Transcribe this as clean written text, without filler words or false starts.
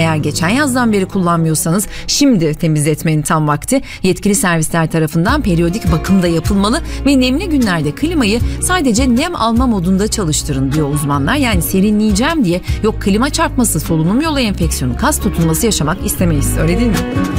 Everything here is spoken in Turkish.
eğer geçen yazdan beri kullanmıyorsanız şimdi temizletmenin tam vakti. Yetkili servisler tarafından periyodik bakım da yapılmalı ve nemli günlerde klimayı sadece nem alma modunda çalıştırın diyor uzmanlar. Yani serinleyeceğim diye yok klima çarpması, solunum yolu enfeksiyonu, kas tutulması yaşamak istemeyiz, öyle değil mi?